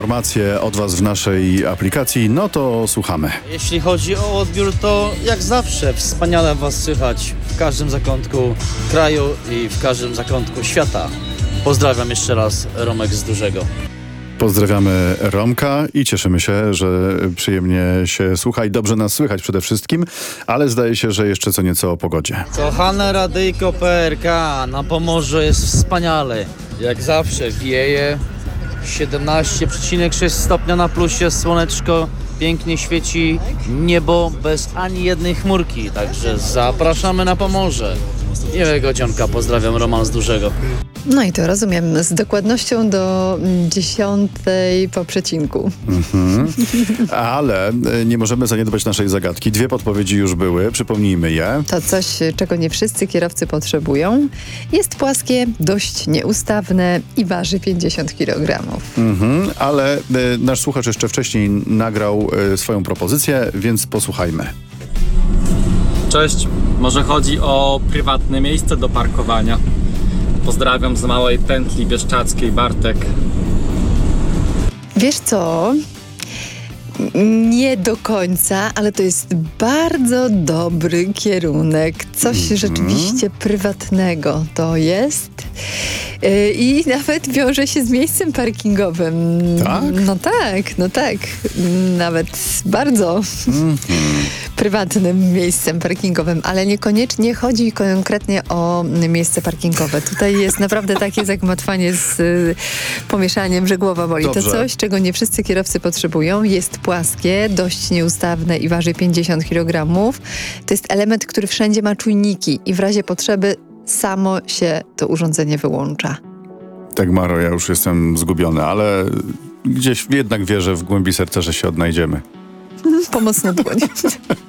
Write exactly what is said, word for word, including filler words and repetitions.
Informacje od Was w naszej aplikacji, no to słuchamy. Jeśli chodzi o odbiór, to jak zawsze wspaniale Was słychać w każdym zakątku kraju i w każdym zakątku świata. Pozdrawiam jeszcze raz, Romek z Dużego. Pozdrawiamy Romka i cieszymy się, że przyjemnie się słucha i dobrze nas słychać przede wszystkim, ale zdaje się, że jeszcze co nieco o pogodzie. Kochane radyjko P R K, na Pomorzu jest wspaniale. Jak zawsze wieje, siedemnaście przecinek sześć stopnia na plusie, słoneczko pięknie świeci, niebo bez ani jednej chmurki, także zapraszamy na Pomorze. Miłego dzionka, pozdrawiam, Roman z Dużego. No i to rozumiem z dokładnością do dziesiątej po przecinku. Mhm. Ale nie możemy zaniedbać naszej zagadki. Dwie podpowiedzi już były, przypomnijmy je. To coś, czego nie wszyscy kierowcy potrzebują. Jest płaskie, dość nieustawne i waży pięćdziesiąt kilogramów. Mhm. Ale y, nasz słuchacz jeszcze wcześniej nagrał y, swoją propozycję, więc posłuchajmy. Cześć, może chodzi o prywatne miejsce do parkowania. Pozdrawiam z Małej Pętli Bieszczackiej, Bartek. Wiesz co? Nie do końca, ale to jest bardzo dobry kierunek. Coś Mhm. rzeczywiście prywatnego to jest. Yy, I nawet wiąże się z miejscem parkingowym. Tak? No tak, no tak. Nawet bardzo Mhm. prywatnym miejscem parkingowym, ale niekoniecznie chodzi konkretnie o miejsce parkingowe. Tutaj jest naprawdę takie zagmatwanie z y, pomieszaniem, że głowa boli. Dobrze. To coś, czego nie wszyscy kierowcy potrzebują. Jest płaskie, dość nieustawne i waży pięćdziesiąt kilogramów. To jest element, który wszędzie ma czujniki i w razie potrzeby samo się to urządzenie wyłącza. Tak, Maro, ja już jestem zgubiony, ale gdzieś jednak wierzę w głębi serca, że się odnajdziemy. Pomocna dłoń.